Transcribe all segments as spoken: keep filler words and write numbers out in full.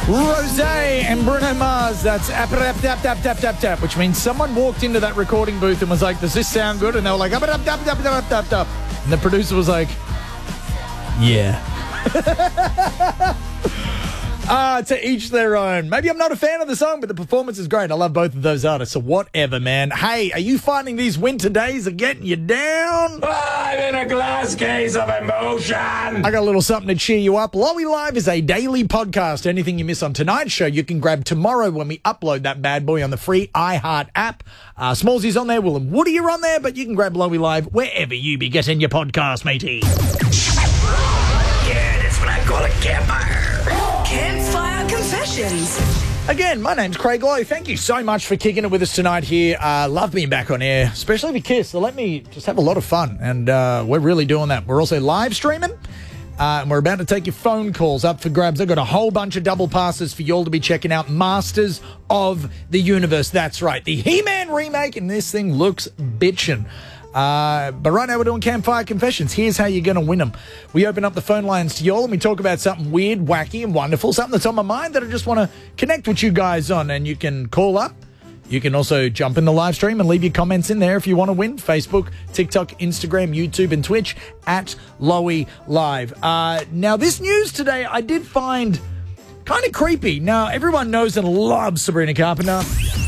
Rosé and Bruno Mars. That's ap tap tap tap tap tap tap, which means someone walked into that recording booth and was like, "Does this sound good?" And they were like, "Up tap tap tap tap tap tap." And the producer was like, "Yeah." Ah, uh, to each their own. Maybe I'm not a fan of the song, but the performance is great. I love both of those artists, so whatever, man. Hey, are you finding these winter days are getting you down? I'm in a glass case of emotion. I got a little something to cheer you up. Lowy Live is a daily podcast. Anything you miss on tonight's show, you can grab tomorrow when we upload that bad boy on the free iHeart app. Uh, Smallsy's on there, Will and Woody are on there, but you can grab Lowy Live wherever you be getting your podcast, matey. Yeah, that's what I call a campfire. Campfire Confessions. Again, my name's Craig Lowe. Thank you so much for kicking it with us tonight here. Uh, love being back on air, especially with Kiss. So let me just have a lot of fun, and uh, we're really doing that. We're also live streaming, uh, and we're about to take your phone calls up for grabs. I've got a whole bunch of double passes for you all to be checking out. Masters of the Universe. That's right, the He-Man remake, and this thing looks bitchin'. Uh, but right now we're doing Campfire Confessions. Here's how you're going to win them. We open up the phone lines to y'all and we talk about something weird, wacky and wonderful, something that's on my mind that I just want to connect with you guys on. And you can call up. You can also jump in the live stream and leave your comments in there if you want to win. Facebook, TikTok, Instagram, YouTube and Twitch at Lowy Live. Uh, now this news today I did find kind of creepy. Now everyone knows and loves Sabrina Carpenter.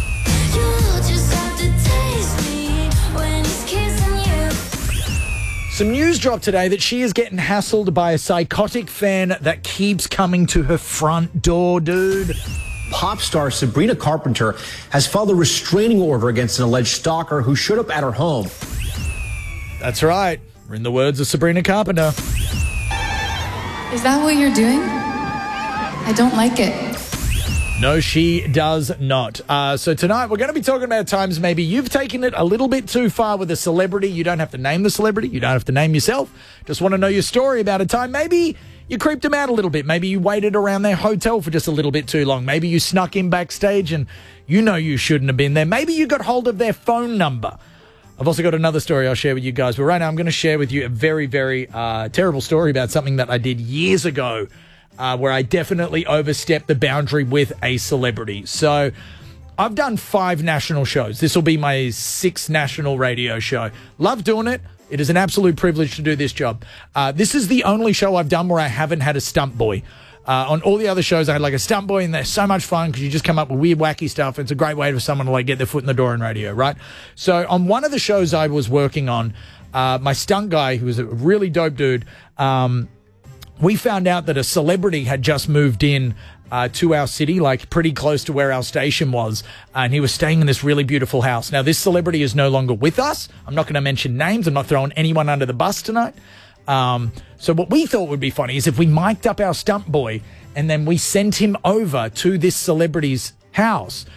Some news dropped today that she is getting hassled by a psychotic fan that keeps coming to her front door, dude. Pop star Sabrina Carpenter has filed a restraining order against an alleged stalker who showed up at her home. That's right. In the words of Sabrina Carpenter. Is that what you're doing? I don't like it. No, she does not. Uh, so tonight we're going to be talking about times maybe you've taken it a little bit too far with a celebrity. You don't have to name the celebrity. You don't have to name yourself. Just want to know your story about a time. Maybe you creeped them out a little bit. Maybe you waited around their hotel for just a little bit too long. Maybe you snuck in backstage and you know you shouldn't have been there. Maybe you got hold of their phone number. I've also got another story I'll share with you guys. But right now I'm going to share with you a very, very uh, terrible story about something that I did years ago. Uh, where I definitely overstepped the boundary with a celebrity. So I've done five national shows. This will be my sixth national radio show. Love doing it. It is an absolute privilege to do this job. Uh, this is the only show I've done where I haven't had a stunt boy. Uh, on all the other shows, I had like a stunt boy, and they're so much fun because you just come up with weird, wacky stuff. It's a great way for someone to like get their foot in the door in radio, right? So on one of the shows I was working on, uh, my stunt guy, who was a really dope dude, um, we found out that a celebrity had just moved in uh, to our city, like pretty close to where our station was, and he was staying in this really beautiful house. Now, this celebrity is no longer with us. I'm not going to mention names. I'm not throwing anyone under the bus tonight. Um, so what we thought would be funny is if we mic'd up our stunt boy and then we sent him over to this celebrity's house